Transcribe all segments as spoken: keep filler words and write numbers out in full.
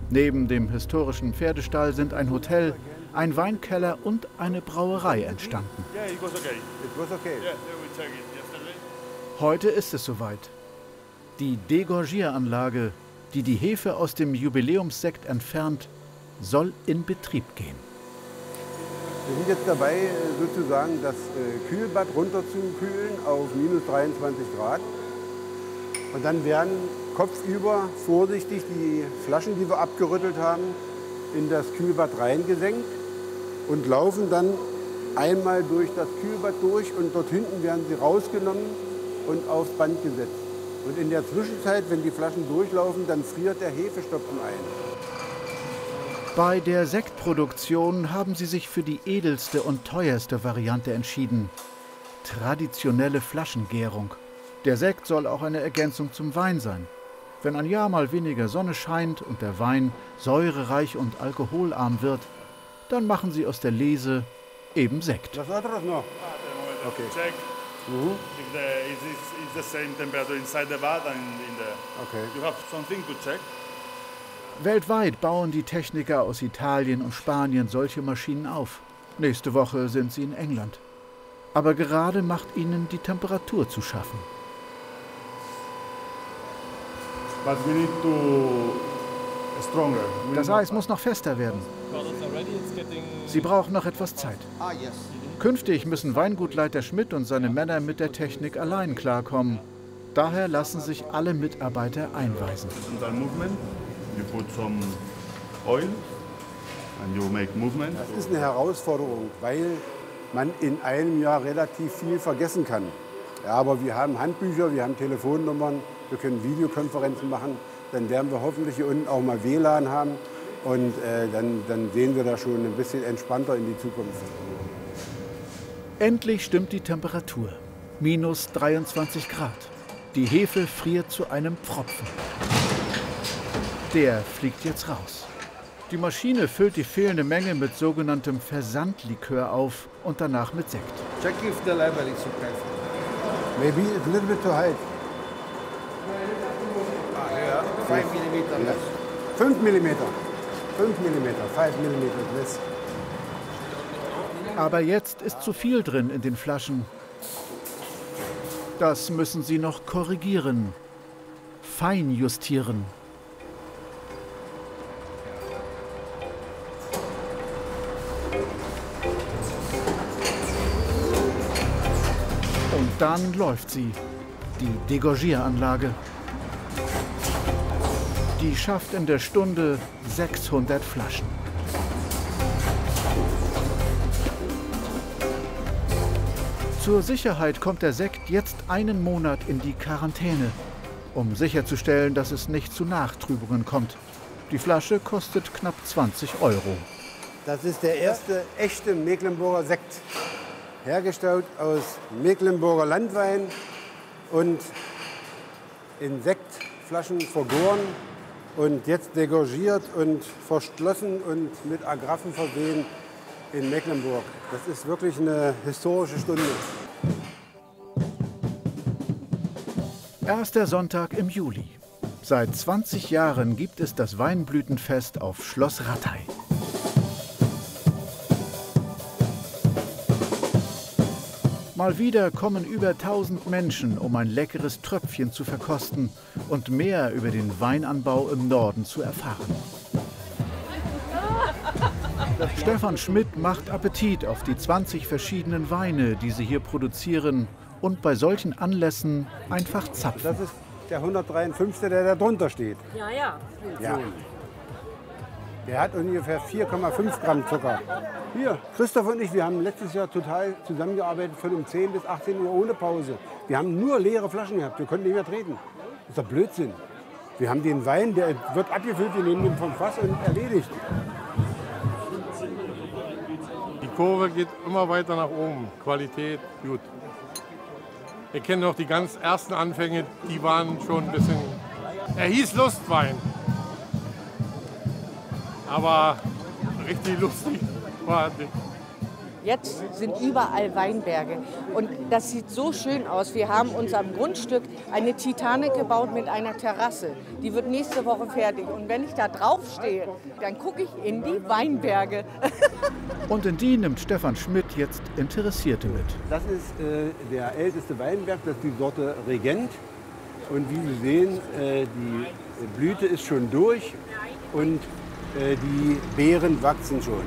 Neben dem historischen Pferdestall sind ein Hotel, ein Weinkeller und eine Brauerei entstanden. Heute ist es soweit. Die Degorgieranlage, die die Hefe aus dem Jubiläumssekt entfernt, soll in Betrieb gehen. Wir sind jetzt dabei, sozusagen das Kühlbad runterzukühlen auf minus dreiundzwanzig Grad. Und dann werden kopfüber vorsichtig die Flaschen, die wir abgerüttelt haben, in das Kühlbad reingesenkt und laufen dann einmal durch das Kühlbad durch und dort hinten werden sie rausgenommen und aufs Band gesetzt. Und in der Zwischenzeit, wenn die Flaschen durchlaufen, dann friert der Hefestopfen ein. Bei der Sektproduktion haben sie sich für die edelste und teuerste Variante entschieden. Traditionelle Flaschengärung. Der Sekt soll auch eine Ergänzung zum Wein sein. Wenn ein Jahr mal weniger Sonne scheint und der Wein säurereich und alkoholarm wird, dann machen sie aus der Lese eben Sekt. Was anderes noch? Okay. Check. Mhm. If the is is the same temperature inside the vat and in the. Okay. You have something to check. Weltweit bauen die Techniker aus Italien und Spanien solche Maschinen auf. Nächste Woche sind sie in England. Aber gerade macht ihnen die Temperatur zu schaffen. But we need to stronger. Das Eis muss noch fester werden. Sie brauchen noch etwas Zeit. Künftig müssen Weingutleiter Schmidt und seine Männer mit der Technik allein klarkommen. Daher lassen sich alle Mitarbeiter einweisen. You put some oil and you make movement. Das ist eine Herausforderung, weil man in einem Jahr relativ viel vergessen kann. Ja, aber wir haben Handbücher, wir haben Telefonnummern, wir können Videokonferenzen machen. Dann werden wir hoffentlich hier unten auch mal W L A N haben und äh, dann, dann sehen wir da schon ein bisschen entspannter in die Zukunft. Endlich stimmt die Temperatur. minus dreiundzwanzig Grad. Die Hefe friert zu einem Pfropfen. Der fliegt jetzt raus. Die Maschine füllt die fehlende Menge mit sogenanntem Versandlikör auf und danach mit Sekt. Check if the level is okay. Maybe a little bit too high. Ah, ja, fünf Millimeter less. fünf Millimeter. fünf Millimeter, fünf Millimeter less. Aber jetzt ist zu viel drin in den Flaschen. Das müssen sie noch korrigieren, feinjustieren. Und dann läuft sie, die Degorgieranlage. Die schafft in der Stunde sechshundert Flaschen. Zur Sicherheit kommt der Sekt jetzt einen Monat in die Quarantäne, um sicherzustellen, dass es nicht zu Nachtrübungen kommt. Die Flasche kostet knapp zwanzig Euro. Das ist der erste echte Mecklenburger Sekt. Hergestellt aus Mecklenburger Landwein und in Sektflaschen vergoren und jetzt degorgiert und verschlossen und mit Agraffen versehen in Mecklenburg. Das ist wirklich eine historische Stunde. Erster Sonntag im Juli. Seit zwanzig Jahren gibt es das Weinblütenfest auf Schloss Rattay. Mal wieder kommen über tausend Menschen, um ein leckeres Tröpfchen zu verkosten und mehr über den Weinanbau im Norden zu erfahren. Stefan Schmidt macht Appetit auf die zwanzig verschiedenen Weine, die sie hier produzieren und bei solchen Anlässen einfach zapfen. Das ist der hundertdreiundfünfzig, der da drunter steht. Ja, ja. Ja. Der hat ungefähr vier Komma fünf Gramm Zucker. Hier, Christoph und ich, wir haben letztes Jahr total zusammengearbeitet von um zehn bis achtzehn Uhr ohne Pause. Wir haben nur leere Flaschen gehabt, wir konnten nicht mehr treten. Das ist doch Blödsinn. Wir haben den Wein, der wird abgefüllt, wir nehmen den vom Fass und erledigt. Die Kurve geht immer weiter nach oben. Qualität, gut. Wir kennen noch die ganz ersten Anfänge, die waren schon ein bisschen... Er hieß Lustwein. Aber richtig lustig war es nicht. Jetzt sind überall Weinberge und das sieht so schön aus. Wir haben uns am Grundstück eine Titanic gebaut mit einer Terrasse. Die wird nächste Woche fertig. Und wenn ich da drauf stehe, dann gucke ich in die Weinberge. Und in die nimmt Stefan Schmidt jetzt Interessierte mit. Das ist äh, der älteste Weinberg, das ist die Sorte Regent. Und wie Sie sehen, äh, die Blüte ist schon durch und äh, die Beeren wachsen schon.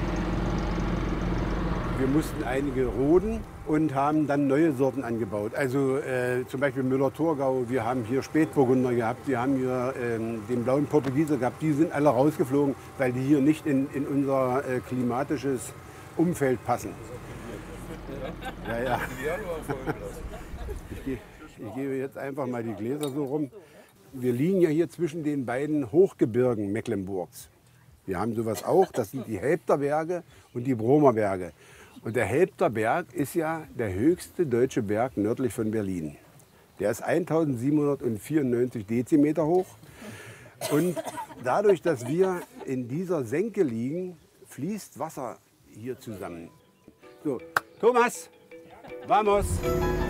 Wir mussten einige roden und haben dann neue Sorten angebaut. Also äh, zum Beispiel Müller-Thurgau, wir haben hier Spätburgunder gehabt, wir haben hier äh, den blauen Portugieser gehabt. Die sind alle rausgeflogen, weil die hier nicht in, in unser äh, klimatisches Umfeld passen. Ja, ja. Ich, ge ich gebe jetzt einfach mal die Gläser so rum. Wir liegen ja hier zwischen den beiden Hochgebirgen Mecklenburgs. Wir haben sowas auch, das sind die Helpterberge und die Bromerberge. Und der Helpterberg ist ja der höchste deutsche Berg nördlich von Berlin. Der ist eintausendsiebenhundertvierundneunzig Dezimeter hoch. Und dadurch, dass wir in dieser Senke liegen, fließt Wasser hier zusammen. So, Thomas, vamos!